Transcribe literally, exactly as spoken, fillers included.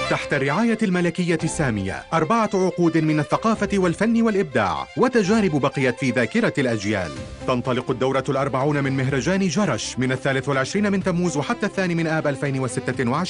تحت الرعاية الملكية السامية، أربعة عقود من الثقافة والفن والإبداع وتجارب بقيت في ذاكرة الأجيال. تنطلق الدورة الأربعون من مهرجان جرش من الثالث والعشرين من تموز وحتى الثاني من آب ألفين وستة وعشرين.